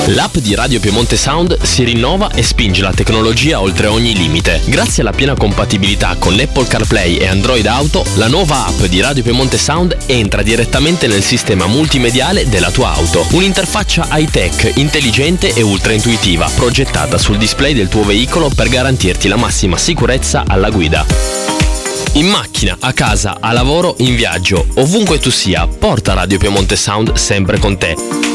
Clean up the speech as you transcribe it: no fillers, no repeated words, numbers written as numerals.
L'app di Radio Piemonte Sound si rinnova e spinge la tecnologia oltre ogni limite. Grazie alla piena compatibilità con Apple CarPlay e Android Auto, la nuova app di Radio Piemonte Sound entra direttamente nel sistema multimediale della tua auto. Un'interfaccia high-tech, intelligente e ultra intuitiva, progettata sul display del tuo veicolo per garantirti la massima sicurezza alla guida. In macchina, a casa, a lavoro, in viaggio, ovunque tu sia, porta Radio Piemonte Sound sempre con te.